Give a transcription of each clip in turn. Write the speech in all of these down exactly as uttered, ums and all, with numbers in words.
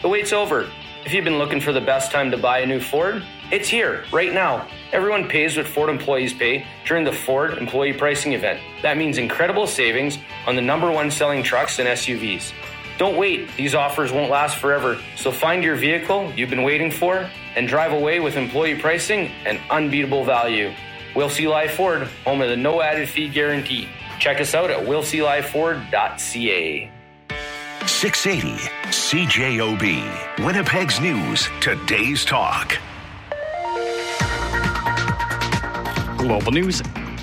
The wait's over. If you've been looking for the best time to buy a new Ford, it's here, right now. Everyone pays what Ford employees pay during the Ford Employee Pricing Event. That means incredible savings on the number one selling trucks and S U Vs. Don't wait. These offers won't last forever. So find your vehicle you've been waiting for and drive away with employee pricing and unbeatable value. We'll See Live Ford, home of the no added fee guarantee. Check us out at we'll see live ford dot c a. six eighty C J O B, Winnipeg's news, today's talk. Global news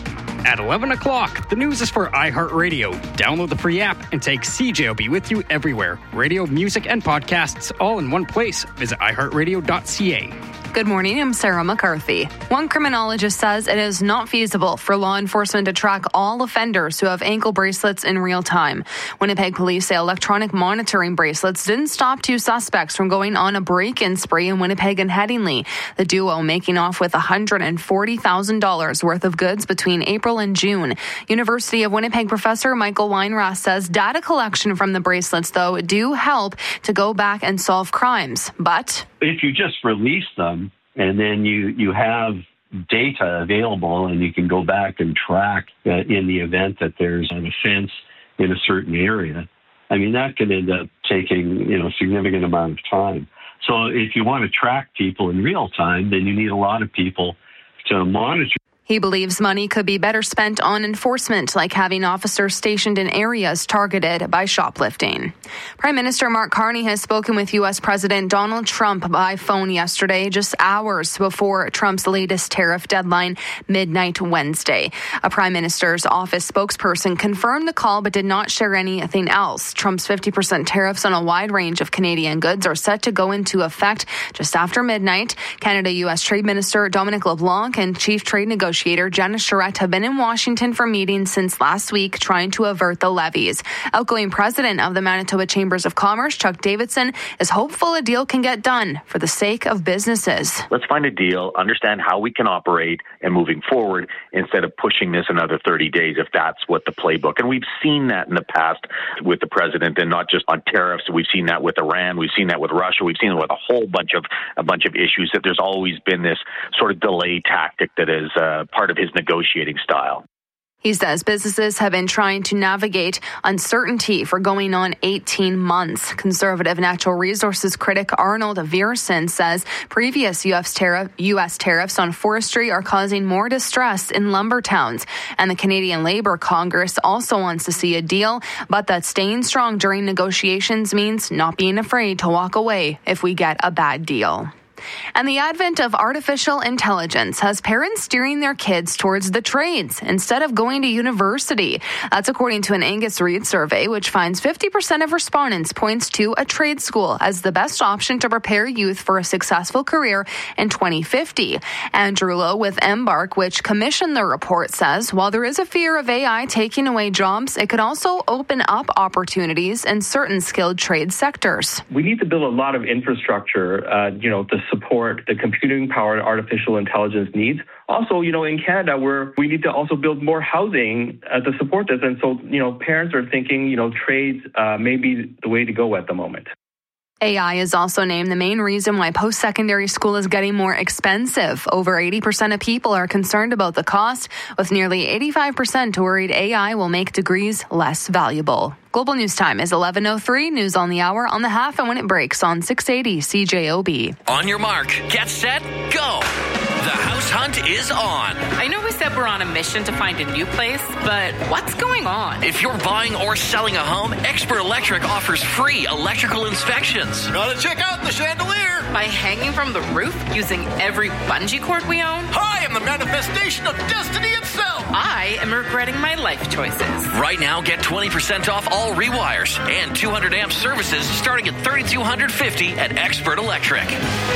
at eleven o'clock. The news is for iHeartRadio. Download the free app and take C J O B with you everywhere. Radio, music, and podcasts all in one place. Visit i heart radio dot c a. Good morning, I'm Sarah McCarthy. One criminologist says it is not feasible for law enforcement to track all offenders who have ankle bracelets in real time. Winnipeg police say electronic monitoring bracelets didn't stop two suspects from going on a break-in spree in Winnipeg and Headingley. The duo making off with one hundred forty thousand dollars worth of goods between April and June. University of Winnipeg professor Michael Weinrath says data collection from the bracelets, though, do help to go back and solve crimes. But if you just release them and then you, you have data available and you can go back and track uh, in the event that there's an offense in a certain area, I mean, that can end up taking, you know, a significant amount of time. So if you want to track people in real time, then you need a lot of people to monitor. He believes money could be better spent on enforcement, like having officers stationed in areas targeted by shoplifting. Prime Minister Mark Carney has spoken with U S President Donald Trump by phone yesterday, just hours before Trump's latest tariff deadline, midnight Wednesday. A Prime Minister's office spokesperson confirmed the call but did not share anything else. Trump's fifty percent tariffs on a wide range of Canadian goods are set to go into effect just after midnight. Canada-U S Trade Minister Dominic LeBlanc and Chief Trade Negotiator Jenna Charette have been in Washington for meetings since last week trying to avert the levies. Outgoing president of the Manitoba Chambers of Commerce, Chuck Davidson, is hopeful a deal can get done for the sake of businesses. Let's find a deal, understand how we can operate and moving forward instead of pushing this another thirty days if that's what the playbook. And we've seen that in the past with the president, and not just on tariffs. We've seen that with Iran. We've seen that with Russia. We've seen it with a whole bunch of a bunch of issues, that there's always been this sort of delay tactic that is uh, part of his negotiating style. He says businesses have been trying to navigate uncertainty for going on eighteen months. Conservative natural resources critic Arnold Viersen says previous U S tariff, U S tariffs on forestry are causing more distress in lumber towns. And the Canadian Labour Congress also wants to see a deal, but that staying strong during negotiations means not being afraid to walk away if we get a bad deal. And the advent of artificial intelligence has parents steering their kids towards the trades instead of going to university. That's according to an Angus Reid survey, which finds fifty percent of respondents points to a trade school as the best option to prepare youth for a successful career in twenty fifty. Andrew Lowe with Embark, which commissioned the report, says while there is a fear of A I taking away jobs, it could also open up opportunities in certain skilled trade sectors. We need to build a lot of infrastructure, uh, you know, to support the computing-powered artificial intelligence needs. Also, you know, in Canada, we're, we need to also build more housing uh, to support this. And so, you know, parents are thinking, you know, trades uh, may be the way to go at the moment. A I is also named the main reason why post-secondary school is getting more expensive. Over eighty percent of people are concerned about the cost, with nearly eighty-five percent worried A I will make degrees less valuable. Global News Time is eleven oh three, news on the hour, on the half, and when it breaks on six eighty C J O B. On your mark, get set, go! The house hunt is on. I know we said we're on a mission to find a new place, but what's going on? If you're buying or selling a home, Expert Electric offers free electrical inspections. Gotta check out the chandelier. By hanging from the roof using every bungee cord we own? I am the manifestation of destiny itself. I am regretting my life choices. Right now, get twenty percent off all rewires and two hundred amp services starting at three thousand two hundred fifty dollars at Expert Electric.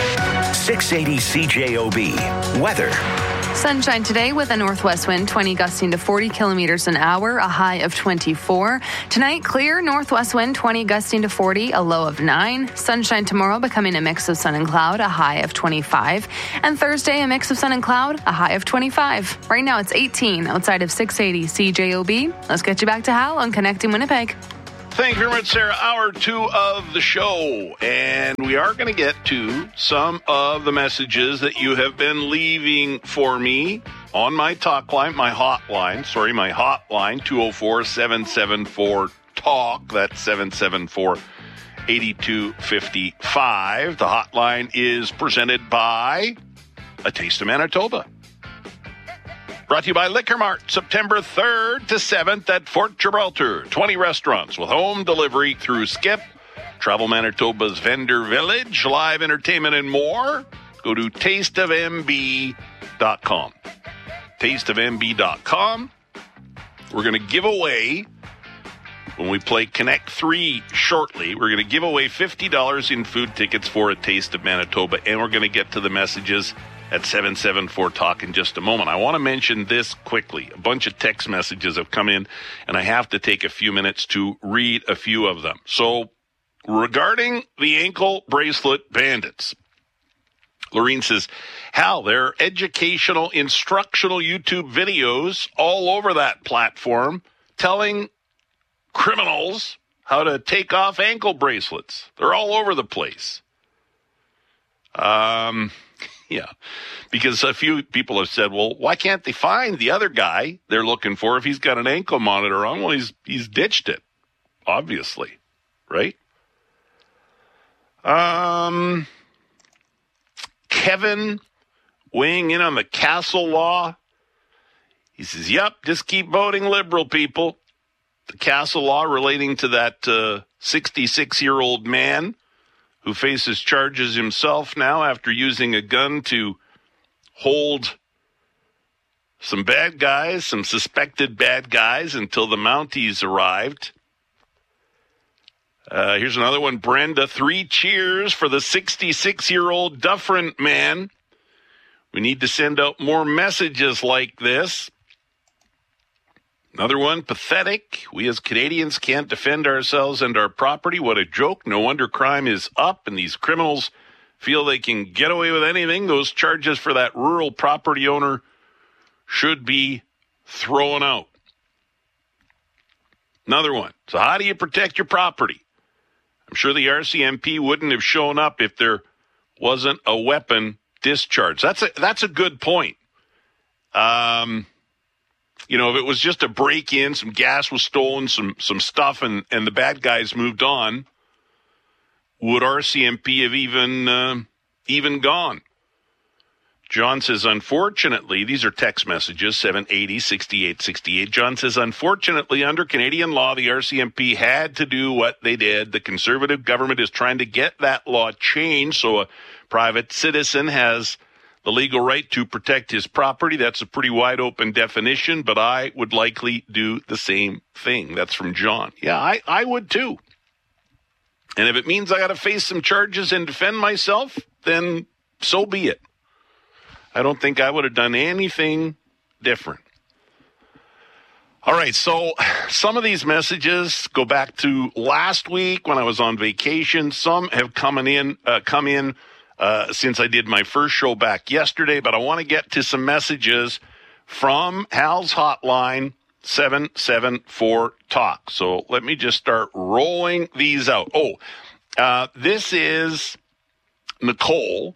six eighty C J O B. Weather. Sunshine today with a northwest wind, twenty gusting to forty kilometers an hour, a high of twenty-four. Tonight, clear northwest wind, twenty gusting to forty, a low of nine. Sunshine tomorrow becoming a mix of sun and cloud, a high of twenty-five. And Thursday, a mix of sun and cloud, a high of twenty-five. Right now, it's eighteen outside of six eighty C J O B. Let's get you back to Hal on Connecting Winnipeg. Thank you very much, Sarah. Hour two of the show. And we are going to get to some of the messages that you have been leaving for me on my talk line, my hotline. Sorry, my hotline, two oh four, seven seven four, TALK. That's seven seven four, eight two five five. The hotline is presented by A Taste of Manitoba. Brought to you by Liquor Mart, September third to seventh at Fort Gibraltar. twenty restaurants with home delivery through Skip. Travel Manitoba's Vendor Village, live entertainment and more. Go to taste of m b dot com. taste of m b dot com. We're going to give away, when we play Connect three shortly, we're going to give away fifty dollars in food tickets for A Taste of Manitoba, and we're going to get to the messages at seven seven four talk in just a moment. I want to mention this quickly. A bunch of text messages have come in, and I have to take a few minutes to read a few of them. So, regarding the ankle bracelet bandits, Lorene says, Hal, there are educational, instructional YouTube videos all over that platform telling criminals how to take off ankle bracelets. They're all over the place. Um... Yeah, because a few people have said, well, why can't they find the other guy they're looking for if he's got an ankle monitor on? Well, he's he's ditched it, obviously, right? Um, Kevin weighing in on the Castle law. He says, yep, just keep voting Liberal, people. The Castle law relating to that uh, sixty-six-year-old man who faces charges himself now after using a gun to hold some bad guys, some suspected bad guys, until the Mounties arrived. Uh, here's another one. Brenda, three cheers for the sixty-six-year-old Dufferin man. We need to send out more messages like this. Another one, pathetic. We as Canadians can't defend ourselves and our property. What a joke. No wonder crime is up and these criminals feel they can get away with anything. Those charges for that rural property owner should be thrown out. Another one. So how do you protect your property? I'm sure the R C M P wouldn't have shown up if there wasn't a weapon discharged. That's a, that's a good point. Um... You know, if it was just a break-in, some gas was stolen, some some stuff, and, and the bad guys moved on, would R C M P have even uh, even gone? John says, unfortunately, these are text messages, seven eighty, sixty-eight sixty-eight. John says, unfortunately, under Canadian law, the R C M P had to do what they did. The Conservative government is trying to get that law changed so a private citizen has the legal right to protect his property. That's a pretty wide open definition, but I would likely do the same thing. That's from John. Yeah, I, I would too. And if it means I got to face some charges and defend myself, then so be it. I don't think I would have done anything different. All right, so some of these messages go back to last week when I was on vacation. Some have come in, uh, come in Uh, since I did my first show back yesterday, but I want to get to some messages from Hal's hotline, seven seven four talk. So let me just start rolling these out. Oh, uh, this is Nicole,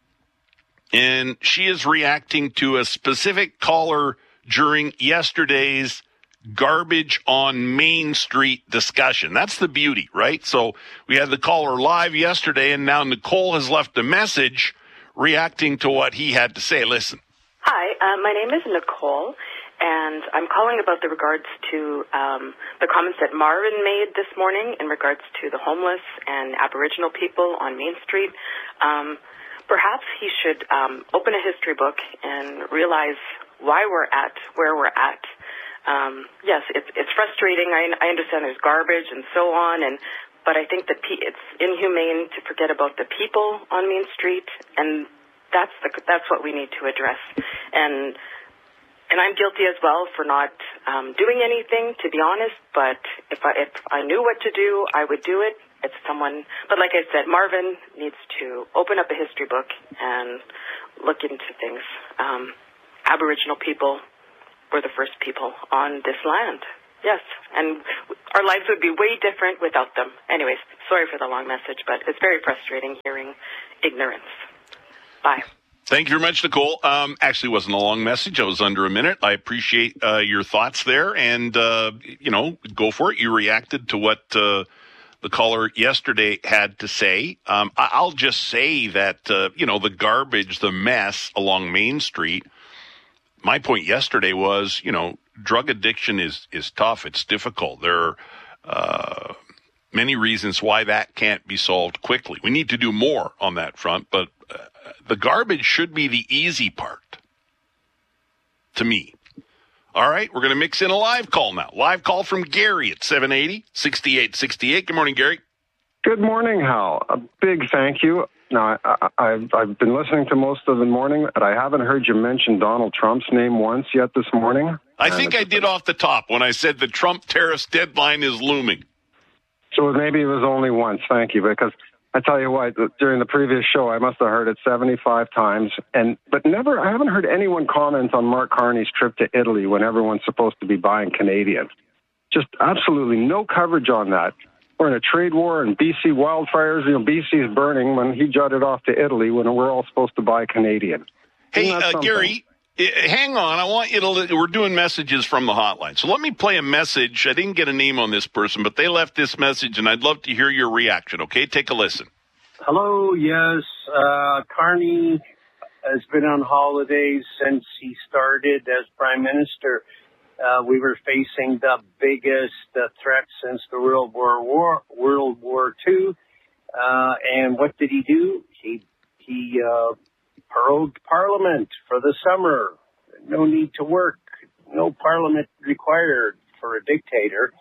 and she is reacting to a specific caller during yesterday's garbage on Main Street discussion. That's the beauty, right? So we had the caller live yesterday, and now Nicole has left a message reacting to what he had to say. Listen. Hi, uh, my name is Nicole, and I'm calling about the regards to um, the comments that Marvin made this morning in regards to the homeless and Aboriginal people on Main Street. Um, perhaps he should um, open a history book and realize why we're at where we're at. Um, yes, it's, it's frustrating. I, I understand there's garbage and so on, and but I think that pe- it's inhumane to forget about the people on Main Street, and that's the that's what we need to address. And and I'm guilty as well for not um, doing anything, to be honest. But if I if I knew what to do, I would do it. It's someone, but like I said, Marvin needs to open up a history book and look into things. Um, Aboriginal people were the first people on this land. Yes, and our lives would be way different without them. Anyways, sorry for the long message, but it's very frustrating hearing ignorance. Bye. Thank you very much, Nicole. Um, actually, it wasn't a long message. I was under a minute. I appreciate uh, your thoughts there, and, uh, you know, go for it. You reacted to what uh, the caller yesterday had to say. Um, I- I'll just say that, uh, you know, the garbage, the mess along Main Street, my point yesterday was, you know, drug addiction is, is tough. It's difficult. There are uh, many reasons why that can't be solved quickly. We need to do more on that front, but uh, the garbage should be the easy part to me. All right, we're going to mix in a live call now. Live call from Gary at seven eighty, sixty-eight sixty-eight. Good morning, Gary. Good morning, Hal. A big thank you. Now, I, I, I've, I've been listening to most of the morning, but I haven't heard you mention Donald Trump's name once yet this morning. I think I did off the top when I said the Trump tariffs deadline is looming. So maybe it was only once. Thank you, because I tell you what, during the previous show, I must have heard it seventy-five times, and but never. I haven't heard anyone comment on Mark Carney's trip to Italy when everyone's supposed to be buying Canadian. Just absolutely no coverage on that. We're in a trade war, and B C wildfires. You know, B C is burning when he jutted off to Italy when we're all supposed to buy Canadian. Hey, uh, Gary, hang on. I want you to. We're doing messages from the hotline, so let me play a message. I didn't get a name on this person, but they left this message, and I'd love to hear your reaction. Okay, take a listen. Hello. Yes, uh, Carney has been on holidays since he started as Prime Minister. Uh, we were facing the biggest uh, threat since the World War War World War Two, uh, and what did he do? He he uh, prorogued Parliament for the summer. No need to work. No Parliament required for a dictator.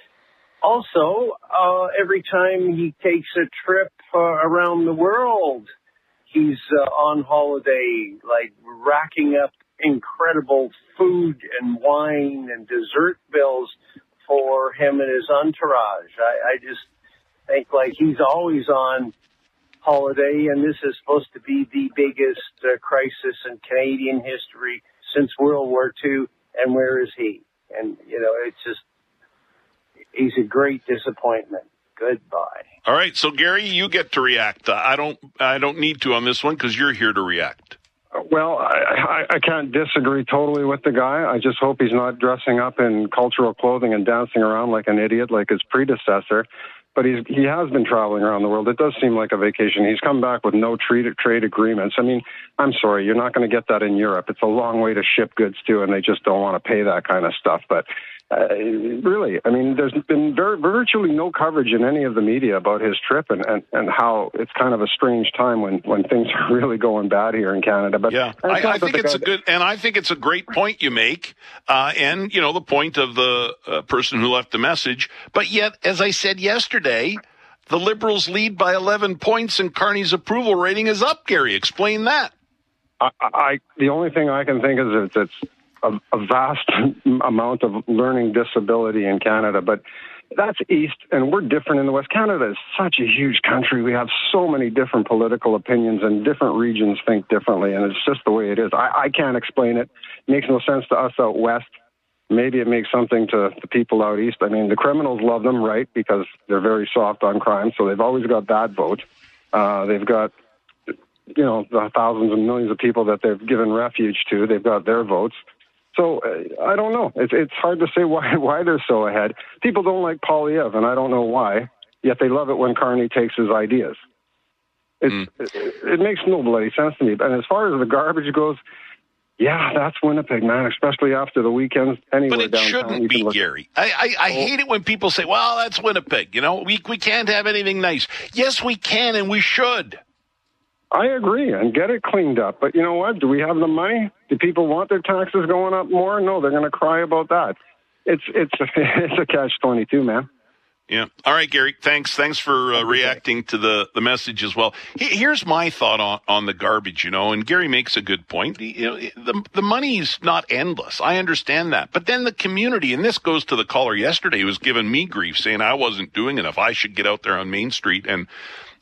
Also, uh, every time he takes a trip uh, around the world, he's uh, on holiday, like racking up incredible food and wine and dessert bills for him and his entourage. I, I just think like he's always on holiday, and this is supposed to be the biggest uh, crisis in Canadian history since World War Two, and where is he? And, you know, it's just, he's a great disappointment. Goodbye. All right, so Gary, you get to react. Uh, I don't I don't need to on this one because you're here to react. Well, I, I, I can't disagree totally with the guy. I just hope he's not dressing up in cultural clothing and dancing around like an idiot like his predecessor. But he's, he has been traveling around the world. It does seem like a vacation. He's come back with no trade, trade agreements. I mean, I'm sorry, you're not going to get that in Europe. It's a long way to ship goods to, and they just don't want to pay that kind of stuff. But uh, really, I mean, there's been very, virtually no coverage in any of the media about his trip and, and, and how it's kind of a strange time when, when things are really going bad here in Canada. But yeah, I, I think it's a good, and I think it's a great point you make, uh, and, you know, the point of the uh, person who left the message. But yet, as I said yesterday, the Liberals lead by eleven points, and Carney's approval rating is up. Gary, explain that. I, I the only thing I can think is that it's a, a vast amount of learning disability in Canada, but that's East, and we're different in the West. Canada is such a huge country. We have so many different political opinions, and different regions think differently, and it's just the way it is. I, I can't explain it. It makes no sense to us out West. Maybe it makes something to the people out East. I mean, the criminals love them, right, because they're very soft on crime, so they've always got that vote. Uh, they've got, you know, the thousands and millions of people that they've given refuge to. They've got their votes. So uh, I don't know. It's it's hard to say why why they're so ahead. People don't like Poilievre, and I don't know why. Yet they love it when Carney takes his ideas. It's, mm. it, it makes no bloody sense to me. And as far as the garbage goes, yeah, that's Winnipeg, man. Especially after the weekends. Anywhere but it downtown, shouldn't be, look- Gary. I I, I oh. hate it when people say, "Well, that's Winnipeg." You know, we we can't have anything nice. Yes, we can, and we should. I agree, and get it cleaned up. But you know what? Do we have the money? Do people want their taxes going up more? No, they're going to cry about that. It's it's it's a catch twenty-two, man. Yeah. All right, Gary. Thanks. Thanks for uh, reacting to the, the message as well. Here's my thought on, on the garbage, you know, and Gary makes a good point. You know, the, the money's not endless. I understand that. But then the community, and this goes to the caller yesterday who was giving me grief, saying I wasn't doing enough. I should get out there on Main Street and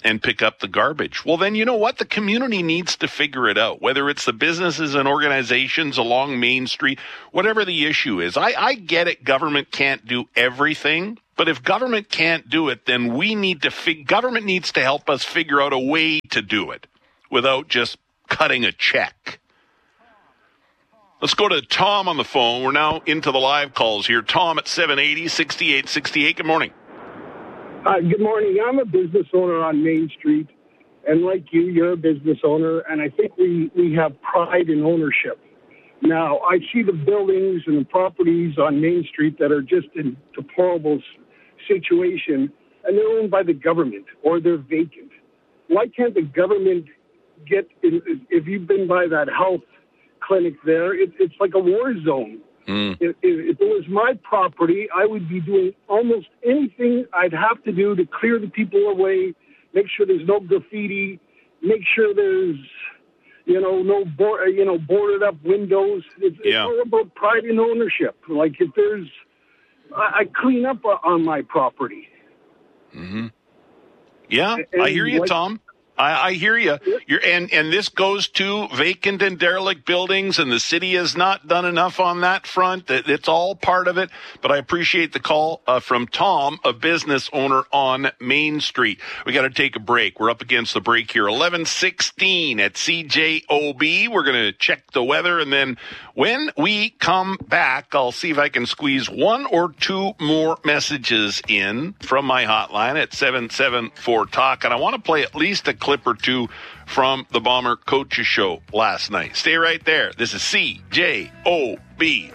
and pick up the garbage. Well, then you know what? The community needs to figure it out, whether it's the businesses and organizations along Main Street, whatever the issue is. I, I get it. Government can't do everything. But if government can't do it, then we need to fig- government needs to help us figure out a way to do it without just cutting a check. Let's go to Tom on the phone. We're now into the live calls here. Tom at seven eighty, sixty-eight sixty-eight. Good morning. Hi, good morning. I'm a business owner on Main Street, and like you, you're a business owner, and I think we, we have pride in ownership. Now, I see the buildings and the properties on Main Street that are just in deplorable situation, and they're owned by the government, or they're vacant. Why can't the government get, in, if you've been by that health clinic there, it, it's like a war zone. Mm. If, if it was my property, I would be doing almost anything I'd have to do to clear the people away, make sure there's no graffiti, make sure there's, you know, no board, you know, boarded up windows. It's, yeah. it's all about pride and ownership. Like if there's, I, I clean up on my property. Mm-hmm. Yeah, and I hear you, like, Tom. I, I hear you. You're, and, and this goes to vacant and derelict buildings, and the city has not done enough on that front. It, it's all part of it. But I appreciate the call uh, from Tom, a business owner on Main Street. We got to take a break. We're up against the break here. eleven sixteen at C J O B. We're going to check the weather, and then when we come back, I'll see if I can squeeze one or two more messages in from my hotline at seven seven four talk. And I want to play at least a clip or two from the Bomber Coaches Show last night. Stay right there. This is C J O B.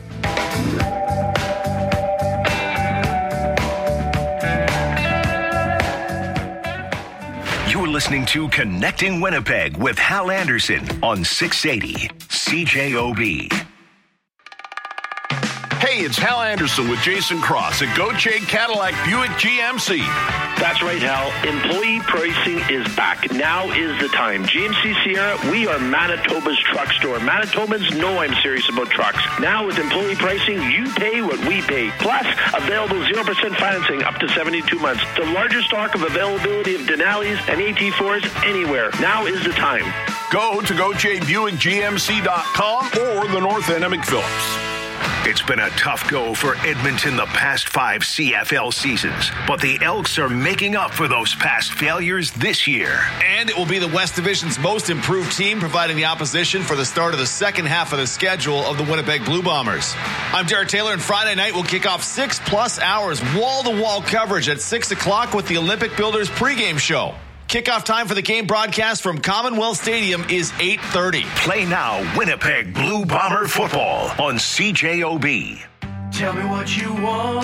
You're listening to Connecting Winnipeg with Hal Anderson on six eighty C J O B. Hey, it's Hal Anderson with Jason Cross at Gauthier Cadillac Buick G M C. That's right, Hal. Employee pricing is back. Now is the time. G M C Sierra, we are Manitoba's truck store. Manitobans know I'm serious about trucks. Now with employee pricing, you pay what we pay. Plus, available zero percent financing up to seventy-two months. The largest stock of availability of Denali's and A T fours anywhere. Now is the time. Go to Gauthier Buick G M C dot com or the North End of McPhillips. It's been a tough go for Edmonton the past five C F L seasons, but the Elks are making up for those past failures this year. And it will be the West Division's most improved team, providing the opposition for the start of the second half of the schedule of the Winnipeg Blue Bombers. I'm Jared Taylor, and Friday night will kick off six plus hours wall-to-wall coverage at six o'clock with the Olympic Builders pregame show. Kickoff time for the game broadcast from Commonwealth Stadium is eight thirty. Play now Winnipeg Blue Bomber football on C J O B. Tell me what you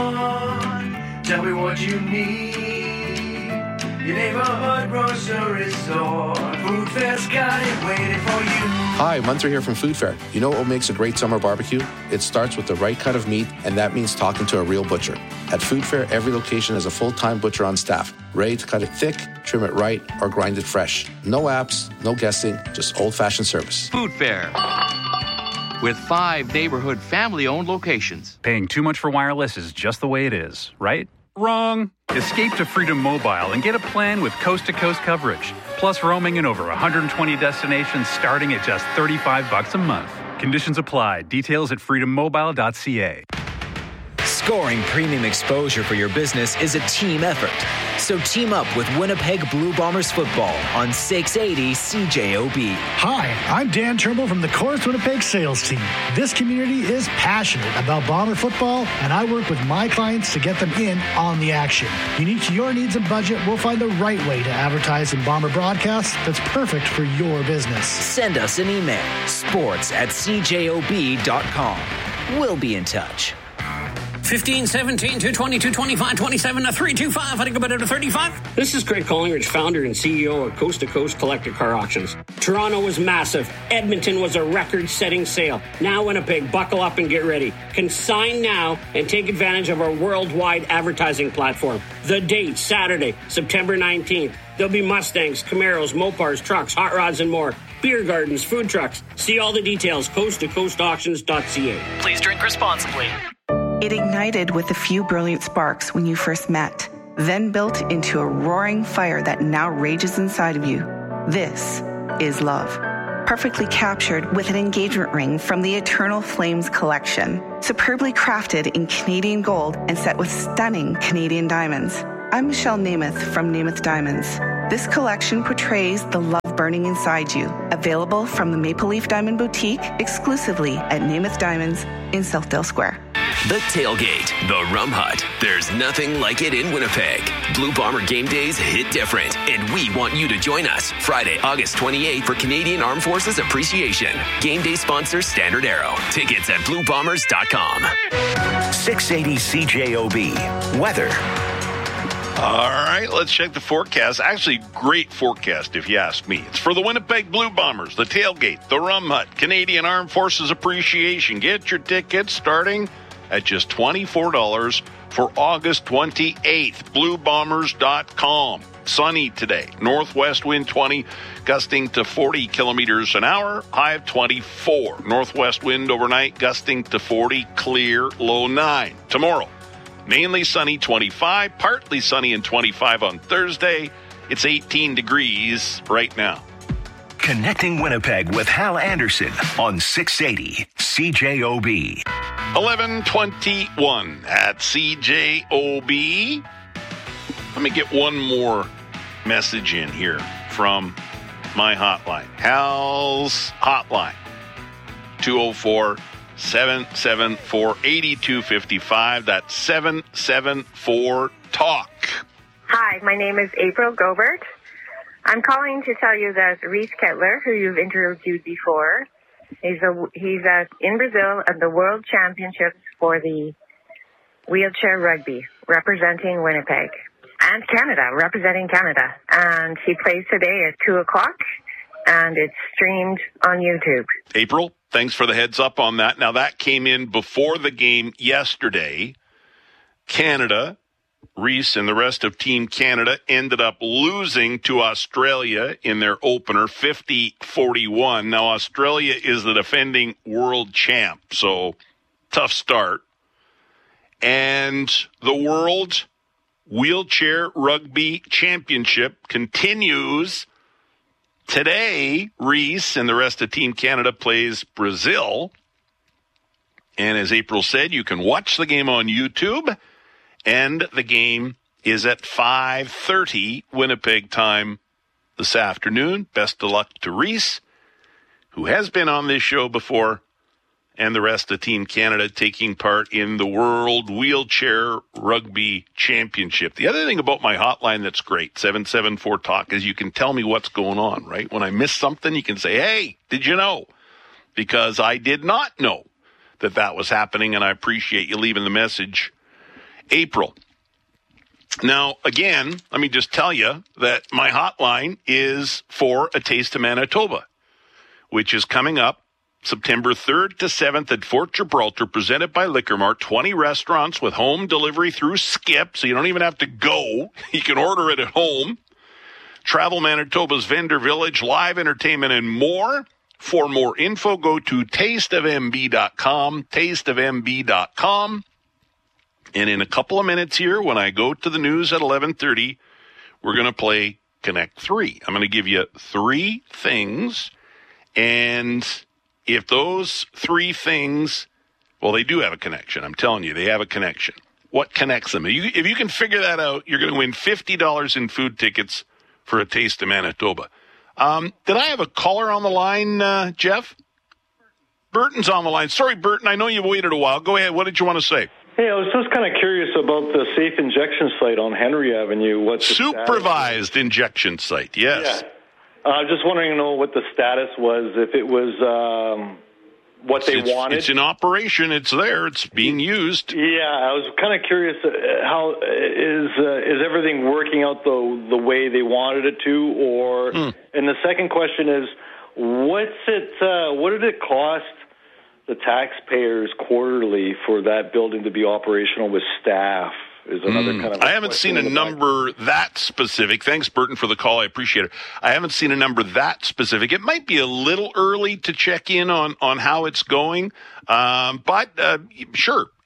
want. Tell me what you need. Your neighborhood grocery store. Food Fair's got it waiting for you. Hi, Munter here from Food Fair. You know what makes a great summer barbecue? It starts with the right cut of meat, and that means talking to a real butcher. At Food Fair, every location has a full-time butcher on staff, ready to cut it thick, trim it right, or grind it fresh. No apps, no guessing, just old-fashioned service. Food Fair. With five neighborhood family-owned locations. Paying too much for wireless is just the way it is, right? Wrong. Escape to Freedom Mobile and get a plan with coast-to-coast coverage, plus roaming in over one hundred twenty destinations starting at just thirty-five bucks a month. Conditions apply. Details at freedom mobile dot c a. Scoring premium exposure for your business is a team effort. So team up with Winnipeg Blue Bombers football on six eighty C J O B. Hi, I'm Dan Trimble from the Chorus Winnipeg sales team. This community is passionate about Bomber football, and I work with my clients to get them in on the action. Unique to your needs and budget, we'll find the right way to advertise in Bomber broadcasts that's perfect for your business. Send us an email, sports at c j o b dot com. We'll be in touch. fifteen, seventeen, two twenty, two twenty-five, twenty-seven, three twenty-five. I think about it at thirty-five. This is Craig Collingridge, founder and C E O of Coast to Coast Collector Car Auctions. Toronto was massive. Edmonton was a record-setting sale. Now Winnipeg, buckle up and get ready. Consign now and take advantage of our worldwide advertising platform. The date, Saturday, September nineteenth. There'll be Mustangs, Camaros, Mopars, trucks, hot rods, and more. Beer gardens, food trucks. See all the details, coast to coast auctions dot c a. Please drink responsibly. It ignited with a few brilliant sparks when you first met. then built into a roaring fire that now rages inside of you. This is love. Perfectly captured with an engagement ring from the Eternal Flames collection. Superbly crafted in Canadian gold and set with stunning Canadian diamonds. I'm Michelle Namath from Namath Diamonds. This collection portrays the love burning inside you. Available from the Maple Leaf Diamond Boutique exclusively at Namath Diamonds in Southdale Square. The Tailgate, the Rum Hut. There's nothing like it in Winnipeg. Blue Bomber game days hit different, and we want you to join us Friday, August twenty-eighth for Canadian Armed Forces Appreciation. Game day sponsor Standard Arrow. Tickets at blue bombers dot com. six eighty C J O B. Weather. All right, let's check the forecast. Actually, great forecast, if you ask me. It's for the Winnipeg Blue Bombers, the Tailgate, the Rum Hut, Canadian Armed Forces Appreciation. Get your tickets starting at just twenty-four dollars for August twenty-eighth. blue bombers dot com. Sunny today. Northwest wind twenty, gusting to forty kilometers an hour. High of twenty-four. Northwest wind overnight, gusting to forty, clear, low nine. Tomorrow, mainly sunny, twenty-five. Partly sunny and twenty-five on Thursday. It's eighteen degrees right now. Connecting Winnipeg with Hal Anderson on six eighty C J O B. eleven twenty-one at C J O B. Let me get one more message in here from my hotline. Hal's hotline, two oh four, seven seven four, eight two five five. That's seven seven four, talk. Hi, my name is April Gobert. I'm calling to tell you that Reese Kettler, who you've interviewed before, he's a, he's at, in Brazil at the World Championships for the wheelchair rugby, representing Winnipeg. And Canada, representing Canada. And he plays today at two o'clock, and it's streamed on YouTube. April, thanks for the heads up on that. Now, that came in before the game yesterday. Canada, Reese and the rest of Team Canada ended up losing to Australia in their opener, fifty forty-one. Now, Australia is the defending world champ, so tough start. And the World Wheelchair Rugby Championship continues today. Reese and the rest of Team Canada plays Brazil. And as April said, you can watch the game on YouTube. And the game is at five thirty Winnipeg time this afternoon. Best of luck to Reese, who has been on this show before, and the rest of Team Canada taking part in the World Wheelchair Rugby Championship. The other thing about my hotline that's great, seven seven four talk, is you can tell me what's going on, right? When I miss something, you can say, hey, did you know? Because I did not know that that was happening, and I appreciate you leaving the message. April. Now, again, let me just tell you that my hotline is for A Taste of Manitoba, which is coming up September third to seventh at Fort Gibraltar, presented by Liquor Mart. twenty restaurants with home delivery through Skip, so you don't even have to go. You can order it at home. Travel Manitoba's Vendor Village, live entertainment, and more. For more info, go to taste of m b dot com, taste of m b dot com. And in a couple of minutes here, when I go to the news at eleven thirty, we're going to play Connect three. I'm going to give you three things, and if those three things, well, they do have a connection. I'm telling you, they have a connection. What connects them? If you, if you can figure that out, you're going to win fifty dollars in food tickets for A Taste of Manitoba. Um, did I have a caller on the line, uh, Jeff? Burton's on the line. Sorry, Burton, I know you've waited a while. Go ahead. What did you want to say? Hey, I was just kind of curious about the safe injection site on Henry Avenue. What's the supervised injection site? Yes. Yeah. I uh, was just wondering to know what the status was, if it was um, what they it's, wanted. It's in operation. It's there. It's being used. Yeah, I was kind of curious. Uh, how is uh, is everything working out the the way they wanted it to? Or hmm. and the second question is, what's it? Uh, what did it cost the taxpayers quarterly for that building to be operational with staff? Is another mm. kind of I haven't seen a number back. that specific. Thanks, Burton, for the call. I appreciate it. I haven't seen a number that specific. It might be a little early to check in on, on how it's going, um, but uh, sure,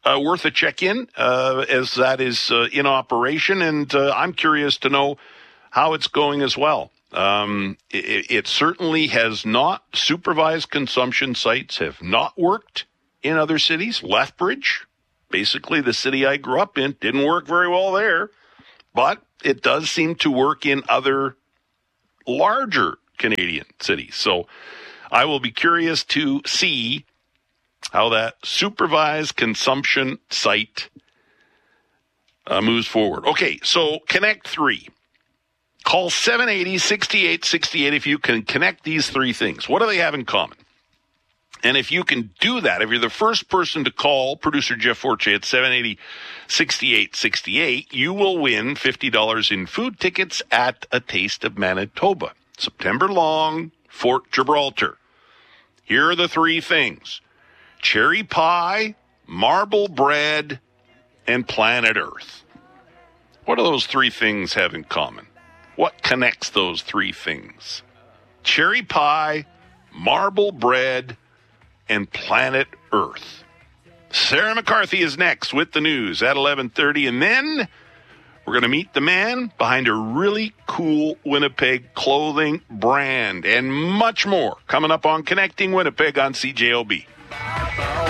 uh, worth a check-in uh, as that is uh, in operation, and uh, I'm curious to know how it's going as well. Um, it, it certainly has not. Supervised consumption sites have not worked in other cities. Lethbridge, basically the city I grew up in, didn't work very well there, but it does seem to work in other larger Canadian cities. So I will be curious to see how that supervised consumption site uh, moves forward. Okay, so Connect three. Call seven eight zero, six eight six eight if you can connect these three things. What do they have in common? And if you can do that, if you're the first person to call producer Jeff Forte at seven eight zero, six eight six eight, you will win fifty dollars in food tickets at A Taste of Manitoba. September long, Fort Gibraltar. Here are the three things: cherry pie, marble bread, and planet Earth. What do those three things have in common? What connects those three things? Cherry pie, marble bread, and planet Earth. Sarah McCarthy is next with the news at eleven thirty, and then we're going to meet the man behind a really cool Winnipeg clothing brand and much more coming up on Connecting Winnipeg on C J O B.